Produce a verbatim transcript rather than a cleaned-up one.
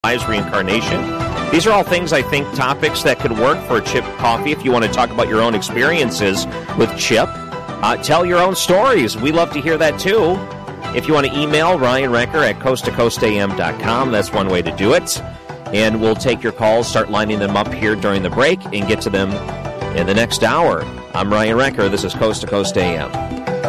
reincarnation. These are all things, I think, topics that could work for Chip Coffee. If you want to talk about your own experiences with Chip, uh, tell your own stories. We love to hear that, too. If you want to email Ryan Recker at coast to coast a m dot com, that's one way to do it. And we'll take your calls, start lining them up here during the break, and get to them in the next hour. I'm Ryan Recker. This is Coast to Coast A M.